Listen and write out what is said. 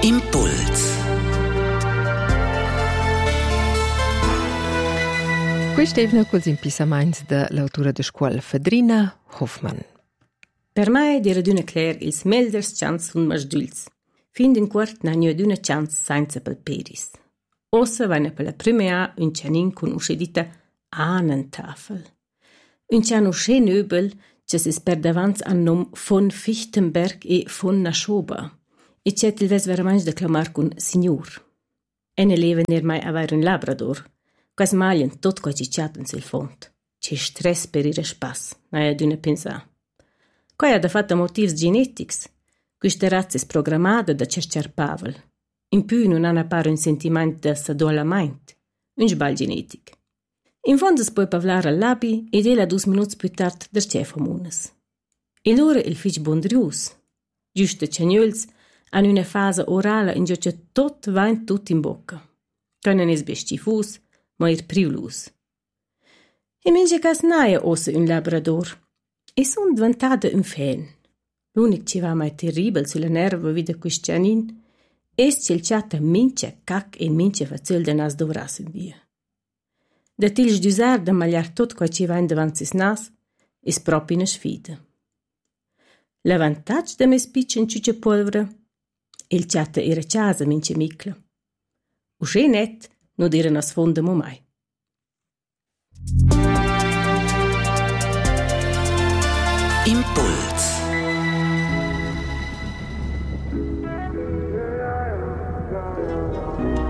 Impuls. Questo è col impisaments dell'autora di scuola Fedrina Hoffmann. Per me era d'una clair ils melders chants sun masdüls. Fin d'un quart n'ha gnü d'una chants senza palperis. Ossa vaina per la prima a un cianin con uscedita Ahnentafel. Un cian usce nöbel, che si sperdavans an nom von Fichtenberg e von Naschoba. E c'è il ves veramente declamar con signor. Ene leven er mai aver un labrador. Quas malien tot qua ci chatten sul font. C'è stress per ire spas, naia d'una pensa. Qua ha da fatta motivs genetics. Questa razza è programmata da cercar pavel. In più non hanno appare un sentimento da sadolamento, un sbal genetic. In fondo si può parlare all'abi ed ella 2 minuti più tardi da chef amunas. E loro il figlio bondrius. Giusto ciagnuls hanno una fase orale in cui tot va tutto in bocca. Non è bestifus, ma è privlus. E mentre cas naia ossa un labrador. E sono diventata un fan. L'unico che va mai terribile sulla nerva vide questo cianin è che il chatta mince cac e mince facil de nas dovras in via. Da tils d'usar da magliar tot qua ci va in davanti sis nas è proprio una sfida. L'avantaggio da me spiccia in ciuccia polvere il chatta era casa mince micla. Usce net non era nas fondamo mai. Impuls.